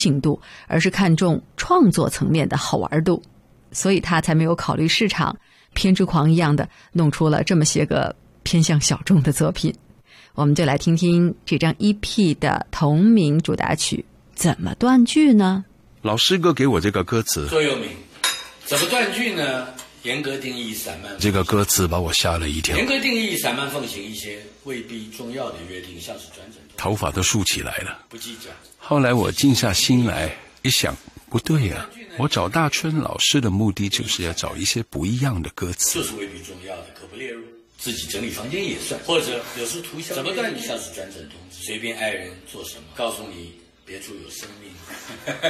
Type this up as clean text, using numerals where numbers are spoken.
性度，而是看重创作层面的好玩度，所以他才没有考虑市场，偏执狂一样的弄出了这么些个偏向小众的作品。我们就来听听这张 EP 的同名主打曲怎么断句呢？ 老师哥给我这个歌词座右铭，怎么断句呢？严格定义散漫， 这个歌词把我吓了一跳。 严格定义散漫奉行一些未必重要的约定，像是转诊， 头发都竖起来了， 不计较。 后来我静下心来一想，不对啊，我找大春老师的目的就是要找一些不一样的歌词， 就是未必重要的可不列入，自己整理房间也算，或者有时涂小怎么断句像是转诊通知，随便爱人做什么，告诉你别处有生命。